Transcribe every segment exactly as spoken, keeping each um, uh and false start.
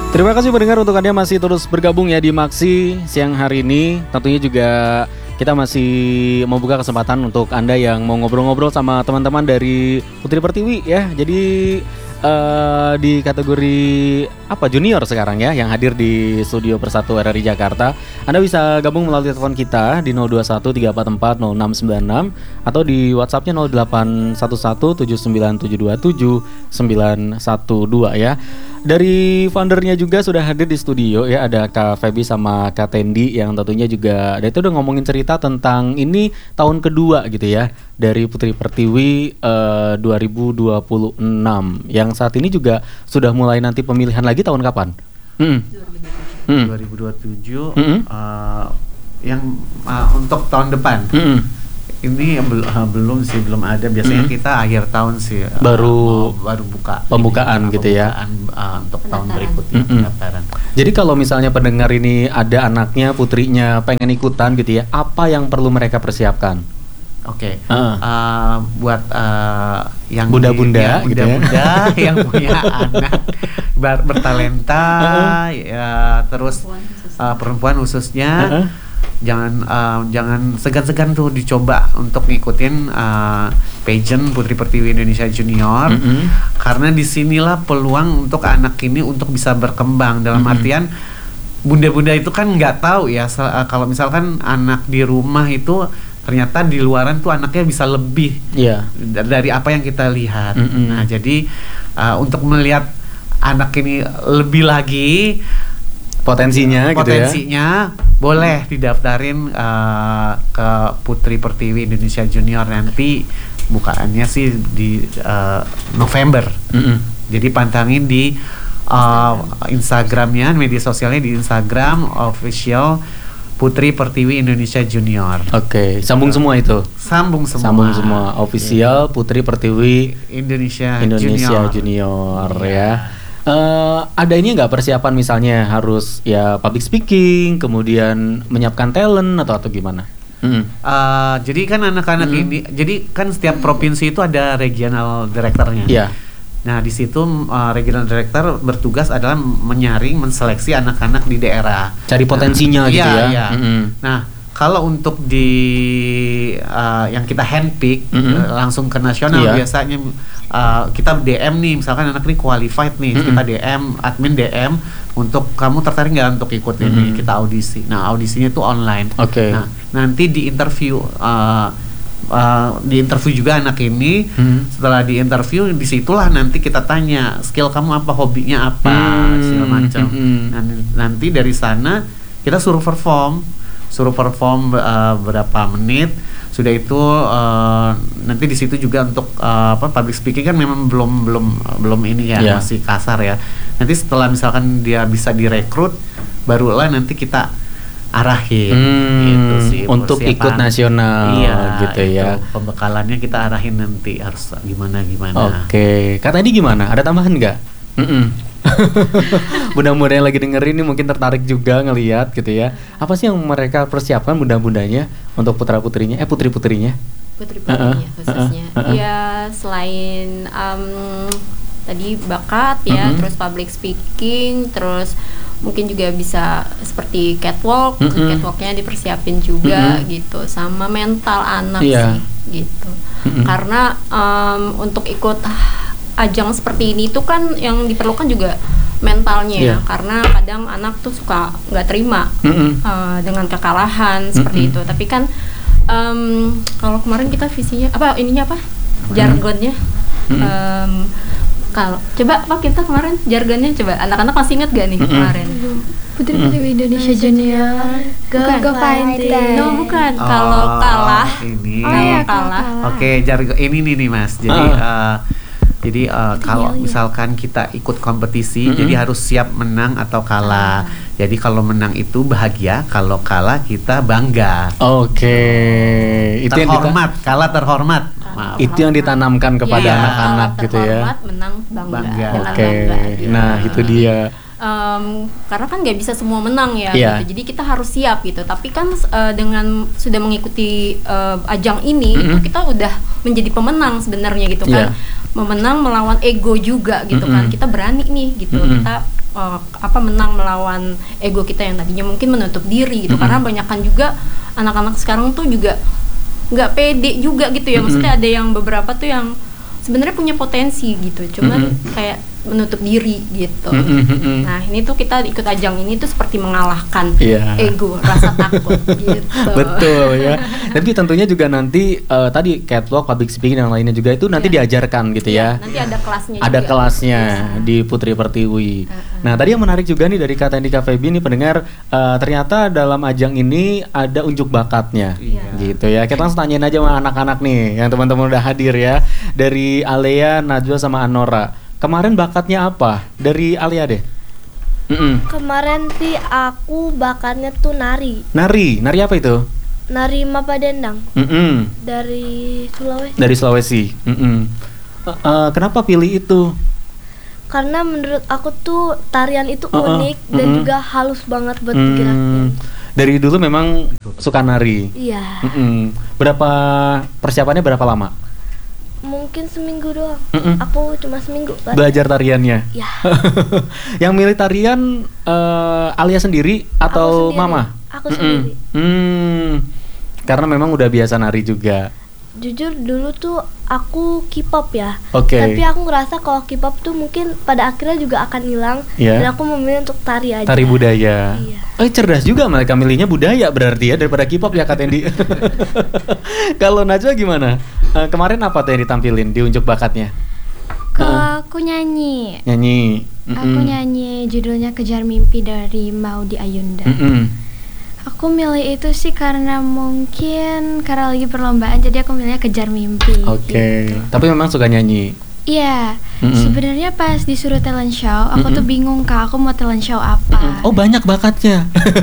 Terima kasih pendengar untuk Anda masih terus bergabung ya di Maksi siang hari ini. Tentunya juga kita masih membuka kesempatan untuk Anda yang mau ngobrol-ngobrol sama teman-teman dari Putri Pertiwi ya. Jadi uh, di kategori apa junior sekarang ya yang hadir di studio Persatu R R I Jakarta. Anda bisa gabung melalui telepon kita di nol dua satu tiga empat empat nol enam sembilan enam atau di WhatsApp-nya nol delapan satu satu tujuh sembilan tujuh dua tujuh sembilan satu dua ya. Dari foundernya juga sudah hadir di studio ya, ada Kak Feby sama Kak Tendi yang tentunya juga dari itu udah ngomongin cerita tentang ini tahun kedua gitu ya dari Putri Pertiwi uh, dua ribu dua puluh enam yang saat ini juga sudah mulai nanti pemilihan lagi tahun kapan? Hmm. dua ribu dua puluh tujuh hmm. uh, yang uh, untuk tahun depan. Hmm. Ini bel- uh, belum sih, belum ada. Biasanya Mm-hmm. kita akhir tahun sih uh, baru baru buka pembukaan ini, gitu ya. pembukaan, uh, untuk tahun berikutnya Mm-hmm. pendaftaran. Jadi kalau misalnya pendengar ini ada anaknya, putrinya pengen ikutan gitu ya, apa yang perlu mereka persiapkan? Oke. Okay. Uh. Uh, buat uh, yang bunda-bunda, di, yang gitu bunda-bunda ya. yang punya anak ber- bertalenta, uh-uh. ya, terus uh, perempuan khususnya. Uh-uh. Jangan uh, jangan segan-segan tuh dicoba untuk ngikutin uh, pageant Putri Pertiwi Indonesia Junior, mm-hmm. karena disinilah peluang untuk anak ini untuk bisa berkembang dalam mm-hmm. artian bunda-bunda itu kan nggak tahu ya se- uh, kalau misalkan anak di rumah itu ternyata di luaran tuh anaknya bisa lebih yeah. dari apa yang kita lihat. Mm-hmm. Nah jadi uh, untuk melihat anak ini lebih lagi potensinya, potensinya gitu ya. Boleh didaftarin uh, ke Putri Pertiwi Indonesia Junior, nanti bukaannya sih di uh, November. Mm-hmm. Jadi pantangin di uh, Instagramnya, media sosialnya di Instagram official Putri Pertiwi Indonesia Junior. Oke, okay. Sambung semua itu. Sambung semua. Sambung semua. Official yeah. Putri Pertiwi Indonesia, Indonesia Junior, Junior yeah. ya. Uh, ada ini nggak persiapan misalnya harus ya public speaking, kemudian menyiapkan talent atau atau gimana? Mm. Uh, jadi kan anak-anak mm. ini, jadi kan setiap provinsi itu ada regional directornya. Yeah. Nah di situ uh, regional director bertugas adalah menyaring, menseleksi anak-anak di daerah. Cari potensinya nah, gitu iya, ya. Iya. Mm-hmm. Nah kalau untuk di uh, yang kita handpick mm-hmm. uh, langsung ke nasional yeah. biasanya uh, kita D M nih, misalkan anak ini qualified nih, mm-hmm. kita D M, admin D M untuk kamu tertarik nggak untuk ikut mm-hmm. ini, kita audisi. Nah audisinya itu online. Oke. Okay. Nah nanti di interview, uh, uh, di interview juga anak ini. Mm-hmm. Setelah di interview, disitulah nanti kita tanya skill kamu apa, hobinya apa, mm-hmm. segala macam. Mm-hmm. Nah, nanti dari sana kita suruh perform. suruh perform uh, berapa menit, sudah itu uh, nanti di situ juga untuk uh, apa public speaking kan memang belum belum belum ini ya, yeah. masih kasar ya. Nanti setelah misalkan dia bisa direkrut, barulah nanti kita arahin hmm, gitu sih untuk persiapan. Ikut nasional, iya, gitu ya. Pembekalannya kita arahin nanti harus gimana gimana. Oke, Kak tadi gimana? Ada tambahan nggak? Bunda-bunda yang lagi dengerin ini mungkin tertarik juga ngelihat gitu ya. Apa sih yang mereka persiapkan bunda-bundanya untuk putra-putrinya, eh putri-putrinya? Putri-putrinya uh-uh, khususnya. Uh-uh, uh-uh. Ya selain um, tadi bakat ya, uh-huh. terus public speaking, terus mungkin juga bisa seperti catwalk, uh-uh. catwalknya dipersiapin juga uh-uh. gitu, sama mental anak yeah. sih gitu. Uh-uh. Karena um, untuk ikut ajang seperti ini tuh kan yang diperlukan juga mentalnya yeah. ya, karena kadang anak tuh suka nggak terima mm-hmm. uh, dengan kekalahan mm-hmm. seperti itu. Tapi kan um, kalau kemarin kita visinya apa ininya apa jargonnya mm-hmm. um, kalau coba apa kita kemarin jargonnya coba anak-anak masih ingat gak nih mm-hmm. kemarin Putri Pertiwi Indonesia Junior Go Go Fighting. No bukan oh, kalau kalah ini oh, ya, kalah oke okay, jargon ini nih nih mas jadi uh. Uh, Jadi uh, kalau misalkan kita ikut kompetisi, mm-hmm. jadi harus siap menang atau kalah. Ah. Jadi kalau menang itu bahagia, kalau kalah kita bangga. Oke. Okay. Itu terhormat, dita- kalah terhormat. Maaf. Itu yang ditanamkan kepada ya, anak-anak gitu ya. Terhormat, menang bangga. bangga. Oke. Okay. Nah itu dia. Um, karena kan nggak bisa semua menang ya, yeah. gitu. Jadi kita harus siap gitu. Tapi kan uh, dengan sudah mengikuti uh, ajang ini, mm-hmm. itu kita udah menjadi pemenang sebenarnya gitu kan. Yeah. Memenang melawan ego juga gitu mm-hmm. kan. Kita berani nih gitu. Mm-hmm. Kita uh, apa menang melawan ego kita yang tadinya mungkin menutup diri gitu. Mm-hmm. Karena banyakkan juga anak-anak sekarang tuh juga nggak pede juga gitu ya. Maksudnya mm-hmm. ada yang beberapa tuh yang sebenarnya punya potensi gitu, cuman mm-hmm. kayak menutup diri gitu. Mm-hmm. Nah ini tuh kita ikut ajang ini tuh seperti mengalahkan yeah. ego, rasa takut gitu. Betul ya. Tapi tentunya juga nanti uh, tadi catwalk, public speaking dan lainnya juga itu nanti yeah. diajarkan gitu yeah, ya. Nanti ada kelasnya. Ada juga. kelasnya yeah. di Putri Pertiwi. Uh-huh. Nah tadi yang menarik juga nih dari Kak Tendi Kak Feby nih pendengar, uh, ternyata dalam ajang ini ada unjuk bakatnya, yeah. gitu ya. Kita langsung tanyain aja sama anak-anak nih yang teman-teman udah hadir ya, dari Alea, Najwa sama Anora. Kemarin bakatnya apa? Dari Alia deh. Mm-mm. Kemarin sih aku bakatnya tuh nari. Nari? Nari apa itu? Nari Mapa Dendang. Mm-mm. Dari Sulawesi. Dari Sulawesi. Mm-mm. Uh, uh, kenapa pilih itu? Karena menurut aku tuh tarian itu uh-uh. unik dan Mm-mm. juga halus banget buat Mm. digerakin. Dari dulu memang suka nari. Iya. Mm-mm. Berapa persiapannya berapa lama? Mungkin seminggu doang. Mm-mm. Aku cuma seminggu latihan. Belajar tariannya. Ya. Yang milih tarian uh, Alia sendiri atau aku sendiri. Mama? Aku Mm-mm. sendiri. Hmm. Karena memang udah biasa nari juga. Jujur dulu tuh aku K-pop ya. Oke. Okay. Tapi aku ngerasa kalau K-pop tuh mungkin pada akhirnya juga akan hilang. Yeah. Dan aku memilih untuk tari aja. Tari budaya. Iya. Eh cerdas juga mereka milihnya budaya berarti ya daripada K-pop ya Kak Tendi. Kalau Najwa gimana? Uh, kemarin apa tuh yang ditampilin di unjuk bakatnya? Kalau uh-uh. aku nyanyi. Nyanyi. Mm-mm. Aku nyanyi judulnya Kejar Mimpi dari Maudy Ayunda. Mm-mm. Aku milih itu sih karena mungkin karena lagi perlombaan jadi aku milihnya Kejar Mimpi. Oke. Okay. Gitu. Tapi memang suka nyanyi. Iya. Mm-mm. Sebenarnya pas disuruh talent show, aku Mm-mm. tuh bingung Kak, aku mau talent show apa. Mm-mm. Oh, banyak bakatnya.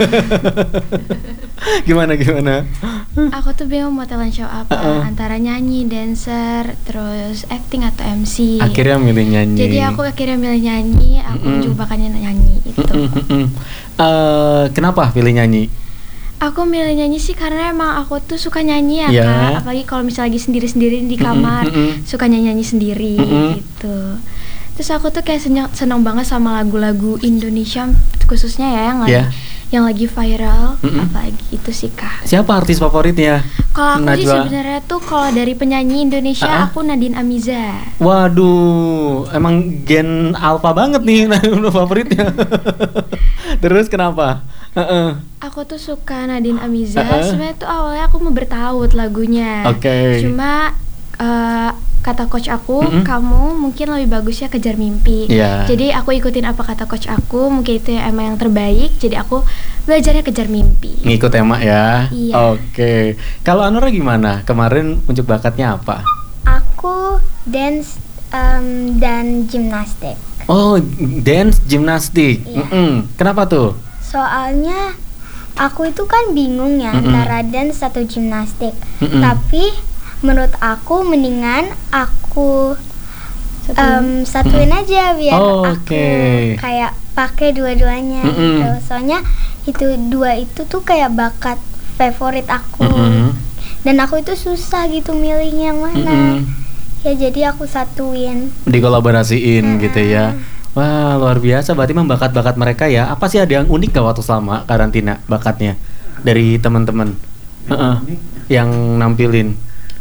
Gimana gimana? Aku tuh bingung mau talent show apa, uh-uh. antara nyanyi, dancer, terus acting atau M C. Akhirnya milih nyanyi. Jadi aku akhirnya milih nyanyi, aku Mm-mm. juga bakannya nyanyi itu. Uh, kenapa pilih nyanyi? Aku milih nyanyi sih karena emang aku tuh suka nyanyi ya yeah. Kak. Apalagi kalau misalnya lagi sendiri-sendiri di kamar, Mm-mm. suka nyanyi-nyanyi sendiri Mm-mm. gitu. Terus aku tuh kayak seneng, seneng banget sama lagu-lagu Indonesia khususnya ya yang lagi yeah. yang lagi viral. Mm-mm. Apalagi itu sih Kak. Siapa artis favoritnya? Kalau aku Najwa. sih sebenarnya tuh kalau dari penyanyi Indonesia uh-uh. aku Nadine Amiza. Waduh, emang gen alpha banget nih favoritnya. Terus kenapa? Uh-uh. Aku tuh suka Nadine Amiza. Uh-uh. Sebenarnya tuh awalnya aku mau bertaut lagunya. Oke. Okay. Cuma uh, kata coach aku, Mm-mm. kamu mungkin lebih bagusnya Kejar Mimpi. Yeah. Jadi aku ikutin apa kata coach aku, mungkin itu yang emang yang terbaik. Jadi aku belajarnya Kejar Mimpi. Ngikut tema ya. Iya. Oke. Okay. Kalau Anora gimana? Kemarin unjuk bakatnya apa? Aku dance um, dan gimnastik. Oh, dance gimnastik. Iya. Mm-mm. Kenapa tuh? Soalnya aku itu kan bingung ya Mm-mm. antara dance atau gimnastik. Mm-mm. Tapi menurut aku mendingan aku um, satuin aja biar Oh, aku okay. kayak pakai dua-duanya Mm-mm. gitu. Soalnya itu dua itu tuh kayak bakat favorit aku. Mm-mm. Dan aku itu susah gitu milih yang mana. Mm-mm. Ya jadi aku satuin. Dikolaborasiin Mm-mm. gitu ya. Wah, luar biasa. Berarti membakat-bakat mereka ya. Apa sih, ada yang unik gak waktu selama karantina bakatnya dari teman-teman uh-uh. yang nampilin?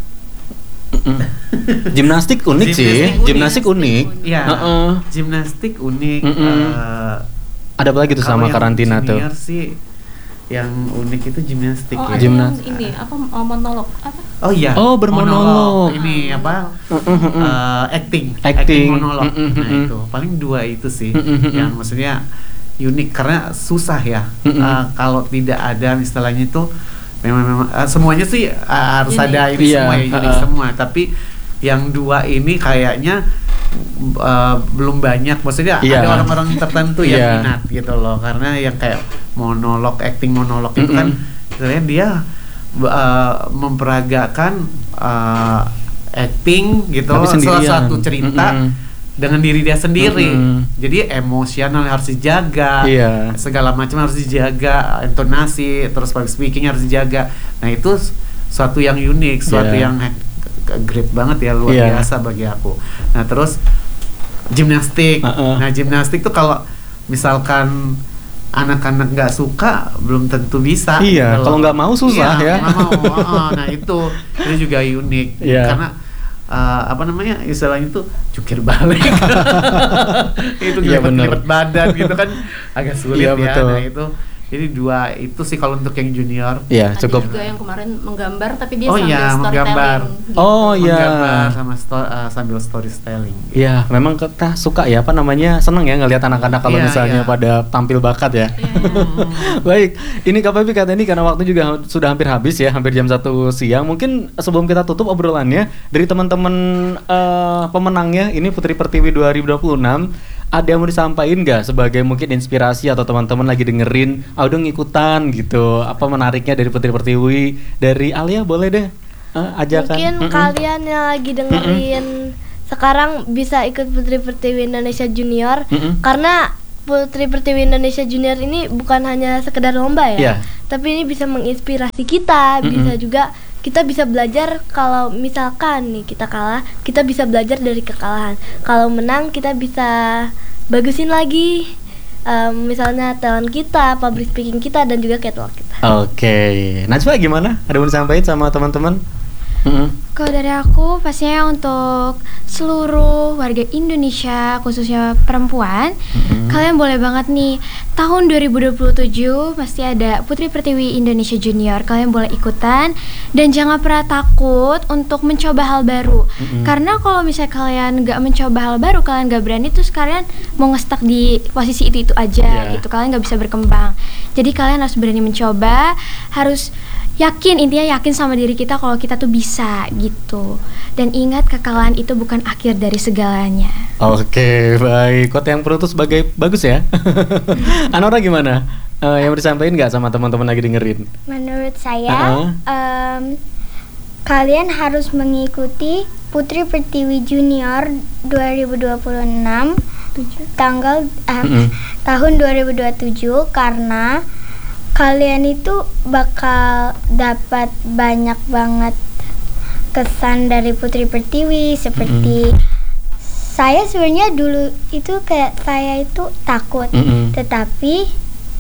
Mm-mm. Gimnastik unik Gimnastik sih. unik. Gimnastik unik. Iya. Uh-uh. Gimnastik unik. Mm-mm. Uh, Ada apa lagi tuh kalau sama yang karantina tuh? junior sih yang unik itu gimnastik Oh, ya. ada Gimnas- yang ini apa oh, monolog apa? Oh iya. Oh, bermonolog. Ini apa? Mm-mm. Uh, acting. Acting. monolog. Mm-mm. Nah itu paling dua itu sih Mm-mm. yang maksudnya unik karena susah ya. Mm-mm. Uh, kalau tidak ada istilahnya itu memang memang uh, semuanya sih uh, harus Unik. ada ini Iya, semua ya, unik uh-uh. semua. Tapi yang dua ini kayaknya uh, belum banyak, maksudnya Iya. ada orang-orang tertentu yang Iya. minat gitu loh, karena yang kayak monolog, acting monolog itu kan Mm-mm. sebenarnya dia uh, memperagakan uh, acting gitu, Tapi sendirian. suatu cerita Mm-mm. dengan diri dia sendiri. Mm-mm. Jadi emosional harus dijaga, Iya. segala macam harus dijaga, intonasi, terus public speaking harus dijaga. Nah itu s- suatu yang unik, suatu Iya. yang he- ke- great banget ya, luar Iya. biasa bagi aku. Nah terus gimnastik, Uh-uh. nah gimnastik tuh kalau misalkan anak-anak nggak suka belum tentu bisa. Iya, kalau nggak mau susah iya, ya. Nggak mau. Oh, nah itu itu juga unik Iya. karena uh, apa namanya istilahnya itu jungkir balik. Itu Iya, bener. lipat badan gitu kan agak sulit Iya, ya. betul. Nah itu jadi dua itu sih kalau untuk yang junior. Iya, Ada cukup. juga yang kemarin menggambar tapi dia Oh, sambil iya, storytelling. menggambar. gitu. Oh iya. Menggambar sama sto- uh, sambil storytelling. Iya, memang kita suka ya apa namanya seneng ya ngelihat anak-anak kalau Iya, misalnya iya. pada tampil bakat ya. Iya, iya. Baik, ini Kak Pepi kata ini karena waktu juga ha- sudah hampir habis ya, hampir jam satu siang. Mungkin sebelum kita tutup obrolannya dari teman-teman eh, pemenangnya ini Putri Pertiwi dua ribu dua puluh enam, ada yang mau disampaikan nggak sebagai mungkin inspirasi atau teman-teman lagi dengerin, ah udah ngikutan gitu, apa menariknya dari Putri Pertiwi? Dari Alia boleh deh eh, ajakan. Mungkin Mm-mm. kalian yang lagi dengerin sekarang bisa ikut Putri Pertiwi Indonesia Junior Mm-mm. karena Putri Pertiwi Indonesia Junior ini bukan hanya sekedar lomba ya, Iya. tapi ini bisa menginspirasi kita, Mm-mm. bisa juga kita bisa belajar kalau misalkan nih kita kalah, kita bisa belajar dari kekalahan. Kalau menang kita bisa bagusin lagi, em, misalnya talent kita, public speaking kita dan juga catwalk kita. Oke, Najwa gimana? Ada yang mau disampaikan sama teman-teman? Mm-mm. Kalau dari aku pastinya untuk seluruh warga Indonesia khususnya perempuan, Mm-mm. kalian boleh banget nih tahun dua ribu dua puluh tujuh pasti ada Putri Pertiwi Indonesia Junior. Kalian boleh ikutan dan jangan pernah takut untuk mencoba hal baru. Mm-mm. Karena kalau misalnya kalian nggak mencoba hal baru, kalian nggak berani terus kalian mau nge-stuck di posisi itu itu aja Yeah. gitu. Kalian nggak bisa berkembang. Jadi kalian harus berani mencoba, harus yakin, intinya yakin sama diri kita kalau kita tuh bisa gitu. Dan ingat kekalahan itu bukan akhir dari segalanya. Oke, baik. Quote yang penutup sebagai bagus ya. Anora gimana? Eh, yang mau disampaikan nggak sama teman-teman lagi dengerin? Menurut saya, Uh-uh. em, kalian harus mengikuti Putri Pertiwi Junior dua ribu dua puluh enam tanggal eh, Mm-mm. tahun dua ribu dua puluh tujuh karena kalian itu bakal dapat banyak banget kesan dari Putri Pertiwi seperti saya sebenarnya dulu itu kayak saya itu takut, Mm-mm. tetapi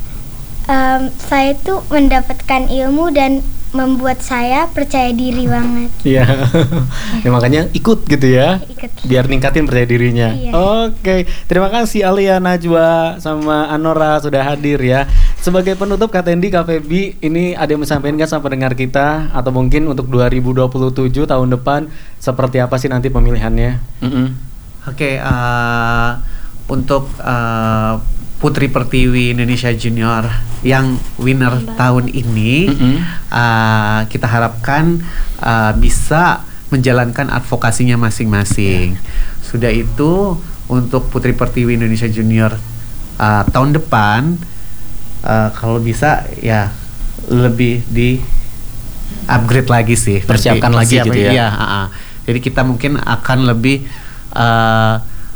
em, saya itu mendapatkan ilmu dan membuat saya percaya diri banget. Iya. Ya, makanya ikut gitu ya. Ikut. Biar ningkatin percaya dirinya. Iya. Oke, terima kasih Alia, Najwa, sama Anora sudah hadir ya. Sebagai penutup Kak Tendi, Kak Feby, ini ada yang disampaikan nggak sama pendengar kita atau mungkin untuk dua ribu dua puluh tujuh tahun depan seperti apa sih nanti pemilihannya? Mm-mm. Oke, uh, untuk uh, Putri Pertiwi Indonesia Junior yang winner tahun ini, Mm-mm. uh, kita harapkan uh, bisa menjalankan advokasinya masing-masing. Sudah itu untuk Putri Pertiwi Indonesia Junior uh, tahun depan, uh, kalau bisa ya lebih di upgrade lagi sih. Persiapkan Nanti lagi gitu ya. Iya, uh-uh. Jadi kita mungkin akan lebih uh,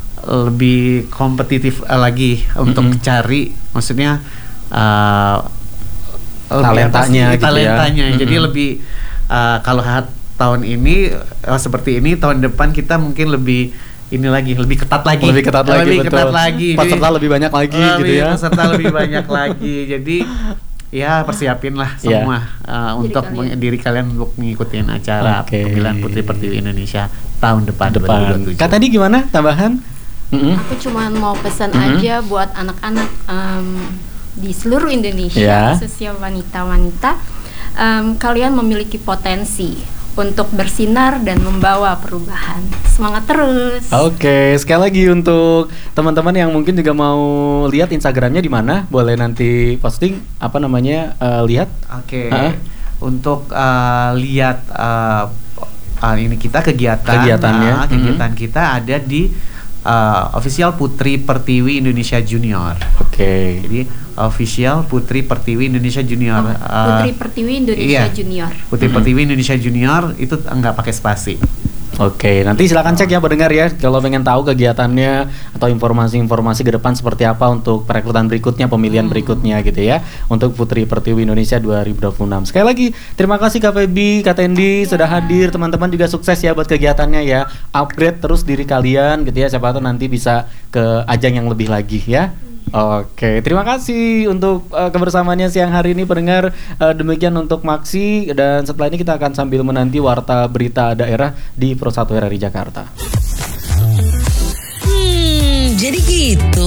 lebih kompetitif uh, lagi untuk Mm-mm. cari, maksudnya uh, lebih Talentanya apa sih? gitu ya. Talentanya. Jadi Mm-mm. lebih uh, kalau ha- tahun ini uh, seperti ini, tahun depan kita mungkin lebih ini lagi, lebih ketat lagi. Lebih ketat lagi, lebih betul. ketat lagi. Peserta lebih banyak lagi lebih, gitu ya. Peserta lebih banyak lagi. Jadi ya persiapin lah Iya. semua uh, untuk kalian. meng- diri kalian untuk mengikuti acara Oke. pemilihan Putri Pertiwi Indonesia tahun depan. dua ribu dua Depan. puluh tujuh. Kak tadi gimana tambahan? Mm-mm. Aku cuma mau pesan Mm-mm. aja buat anak-anak em, di seluruh Indonesia, Ya. khususnya wanita-wanita, em, kalian memiliki potensi untuk bersinar dan membawa perubahan. Semangat terus. Oke, sekali lagi untuk teman-teman yang mungkin juga mau lihat Instagramnya di mana, boleh nanti posting apa namanya eh, lihat. Oke. Ha? Untuk uh, lihat uh, uh, ini kita kegiatan Kegiatannya. uh, kegiatan kita ada di uh, official Putri Pertiwi Indonesia Junior. Oke. Jadi official Putri Pertiwi Indonesia Junior. Oh, Uh, Putri Pertiwi Indonesia iya. Junior. Putri Mhm. Pertiwi Indonesia Junior itu enggak pakai spasi. Oke, nanti silakan cek ya pendengar ya kalau pengen tahu kegiatannya atau informasi-informasi ke depan seperti apa untuk perekrutan berikutnya, pemilihan berikutnya gitu ya untuk Putri Pertiwi Indonesia dua ribu dua puluh enam. Sekali lagi terima kasih Kak Feby, Kak Tendi sudah hadir, teman-teman juga sukses ya buat kegiatannya ya. Upgrade terus diri kalian gitu ya, siapa tahu nanti bisa ke ajang yang lebih lagi ya. Oke, terima kasih untuk uh, kebersamaannya siang hari ini pendengar. Uh, demikian untuk Maksi, dan setelah ini kita akan sambil menanti warta berita daerah di Pro satu R R I Jakarta. Hmm, jadi gitu.